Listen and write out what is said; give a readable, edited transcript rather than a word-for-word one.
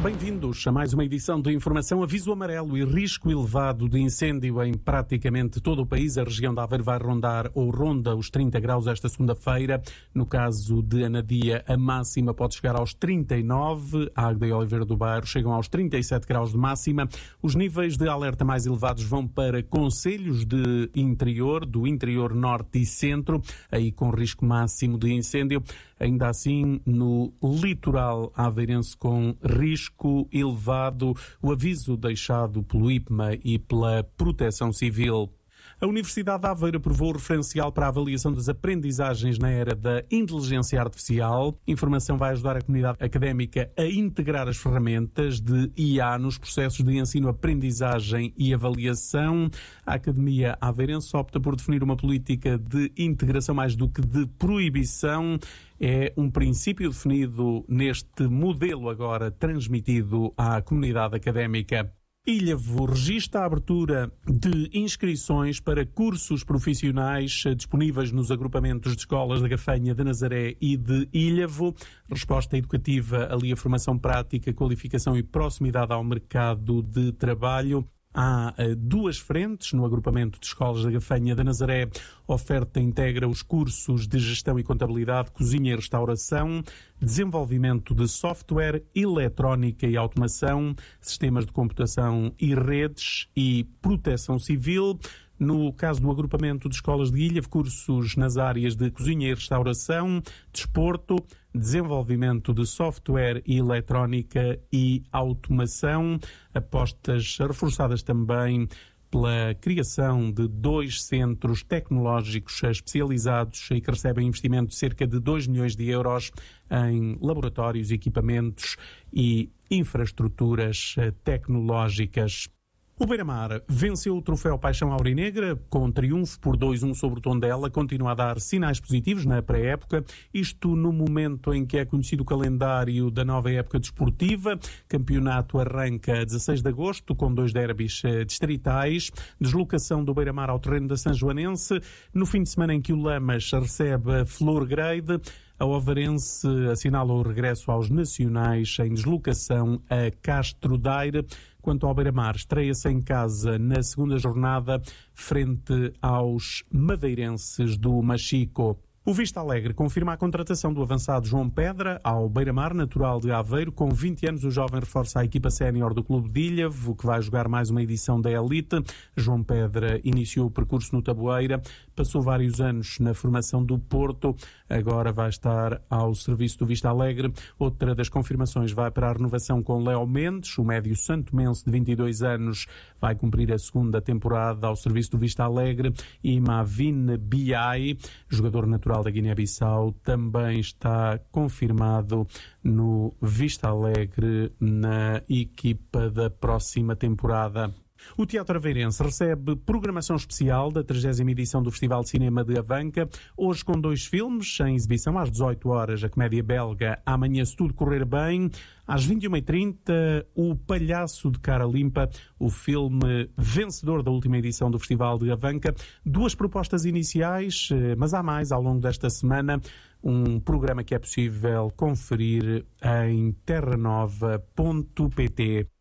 Bem-vindos a mais uma edição de Informação. Aviso amarelo e risco elevado de incêndio em praticamente todo o país. A região de Aveiro vai rondar ou ronda os 30 graus esta segunda-feira. No caso de Anadia, a máxima pode chegar aos 39. A Águeda e Oliveira do Bairro chegam aos 37 graus de máxima. Os níveis de alerta mais elevados vão para concelhos de interior, do interior norte e centro, aí com risco máximo de incêndio. Ainda assim, no litoral aveirense com risco elevado, o aviso deixado pelo IPMA e pela Proteção Civil. A Universidade de Aveiro aprovou o referencial para a avaliação das aprendizagens na era da inteligência artificial. A informação vai ajudar a comunidade académica a integrar as ferramentas de IA nos processos de ensino, aprendizagem e avaliação. A Academia Aveirense opta por definir uma política de integração mais do que de proibição. É um princípio definido neste modelo agora transmitido à comunidade académica. Ilhavo registra a abertura de inscrições para cursos profissionais disponíveis nos agrupamentos de escolas da Gafanha, de Nazaré e de Ilhavo. Resposta educativa ali a formação prática, qualificação e proximidade ao mercado de trabalho. Há duas frentes no agrupamento de escolas da Gafanha de Nazaré. A oferta integra os cursos de gestão e contabilidade, cozinha e restauração, desenvolvimento de software, eletrónica e automação, sistemas de computação e redes e proteção civil. No caso do agrupamento de escolas de Ilhavo, cursos nas áreas de cozinha e restauração, desporto, desenvolvimento de software e eletrónica e automação. Apostas reforçadas também pela criação de 2 centros tecnológicos especializados e que recebem investimento de cerca de 2 milhões de euros em laboratórios, equipamentos e infraestruturas tecnológicas. O Beira-Mar venceu o troféu Paixão Aurinegra com triunfo por 2-1 sobre o Tondela, continua a dar sinais positivos na pré-época, isto no momento em que é conhecido o calendário da nova época desportiva. Campeonato arranca a 16 de agosto com 2 derbys distritais, deslocação do Beira-Mar ao terreno da São Joanense, no fim de semana em que o Lamas recebe a Flor Grade. A Ovarense assinala o regresso aos nacionais em deslocação a Castro Daire. Quanto ao Beira-Mar, estreia-se em casa na segunda jornada frente aos madeirenses do Machico. O Vista Alegre confirma a contratação do avançado João Pedra ao Beira-Mar, natural de Aveiro. Com 20 anos, o jovem reforça a equipa sénior do Clube de Ilhavo, que vai jogar mais uma edição da Elite. João Pedra iniciou o percurso no Taboeira, passou vários anos na formação do Porto, agora vai estar ao serviço do Vista Alegre. Outra das confirmações vai para a renovação com Léo Mendes, o médio santomense de 22 anos, vai cumprir a segunda temporada ao serviço do Vista Alegre. E Mavine Biai, jogador natural da Guiné-Bissau, também está confirmado no Vista Alegre na equipa da próxima temporada. O Teatro Aveirense recebe programação especial da 30ª edição do Festival de Cinema de Avanca, hoje com 2 filmes em exibição às 18 horas, a comédia belga Amanhã Se Tudo Correr Bem, às 21h30, O Palhaço de Cara Limpa, o filme vencedor da última edição do Festival de Avanca. 2 propostas iniciais, mas há mais ao longo desta semana, um programa que é possível conferir em terranova.pt.